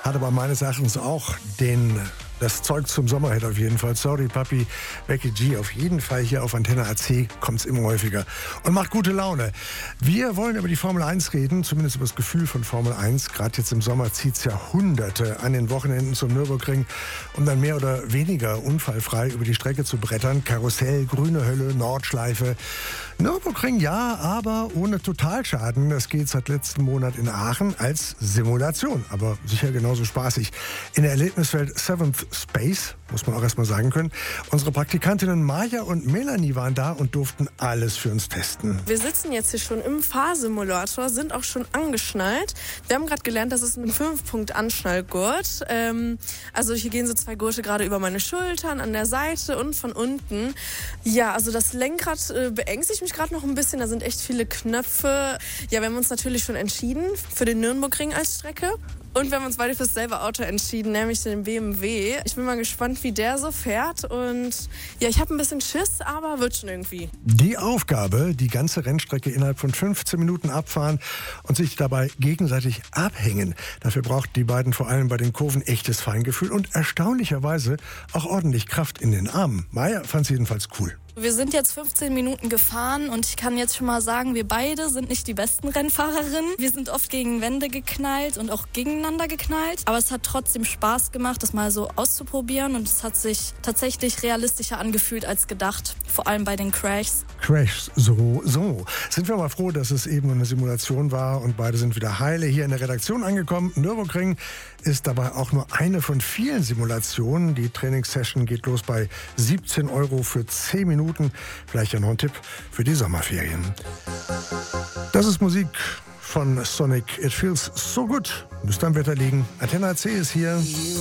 Hat aber meines Erachtens auch das Zeug zum Sommerhit auf jeden Fall. Sorry Papi, Becky G. Auf jeden Fall hier auf Antenne AC kommt es immer häufiger und macht gute Laune. Wir wollen über die Formel 1 reden, zumindest über das Gefühl von Formel 1. Gerade jetzt im Sommer zieht es ja Hunderte an den Wochenenden zum Nürburgring, um dann mehr oder weniger unfallfrei über die Strecke zu brettern. Karussell, grüne Hölle, Nordschleife. Nürburgring ja, aber ohne Totalschaden. Das geht seit letzten Monat in Aachen als Simulation, aber sicher genauso spaßig. In der Erlebniswelt Seventh Space, muss man auch erstmal sagen können. Unsere Praktikantinnen Maja und Melanie waren da und durften alles für uns testen. Wir sitzen jetzt hier schon im Fahrsimulator, sind auch schon angeschnallt. Wir haben gerade gelernt, das ist ein 5-Punkt-Anschnallgurt. Also hier gehen so 2 Gurte gerade über meine Schultern, an der Seite und von unten. Ja, also das Lenkrad beängstigt mich gerade noch ein bisschen. Da sind echt viele Knöpfe. Ja, wir haben uns natürlich schon entschieden für den Nürburgring als Strecke. Und wir haben uns beide für dasselbe Auto entschieden, nämlich den BMW. Ich bin mal gespannt, wie der so fährt. Und ja, ich habe ein bisschen Schiss, aber wird schon irgendwie. Die Aufgabe, die ganze Rennstrecke innerhalb von 15 Minuten abfahren und sich dabei gegenseitig abhängen. Dafür braucht die beiden vor allem bei den Kurven echtes Feingefühl und erstaunlicherweise auch ordentlich Kraft in den Armen. Maja fand es jedenfalls cool. Wir sind jetzt 15 Minuten gefahren und ich kann jetzt schon mal sagen, wir beide sind nicht die besten Rennfahrerinnen. Wir sind oft gegen Wände geknallt und auch gegeneinander geknallt. Aber es hat trotzdem Spaß gemacht, das mal so auszuprobieren und es hat sich tatsächlich realistischer angefühlt als gedacht. Vor allem bei den Crashs. Crashs, so. Sind wir mal froh, dass es eben eine Simulation war und beide sind wieder heile hier in der Redaktion angekommen. Nürburgring ist dabei auch nur eine von vielen Simulationen. Die Trainingssession geht los bei 17 € für 10 Minuten. Vielleicht ja noch ein Tipp für die Sommerferien. Das ist Musik von Sonic. It feels so good. Müsste am Wetter liegen. Antenne AC ist hier.